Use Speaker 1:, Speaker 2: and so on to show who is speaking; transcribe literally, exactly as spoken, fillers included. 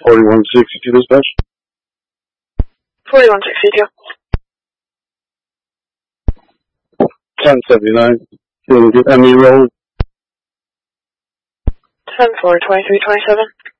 Speaker 1: forty-one sixty-two dispatch.
Speaker 2: forty-one sixty-two.
Speaker 1: ten seventy-nine. Feeling good. Emmy roll.
Speaker 2: ten four twenty-three twenty-seven.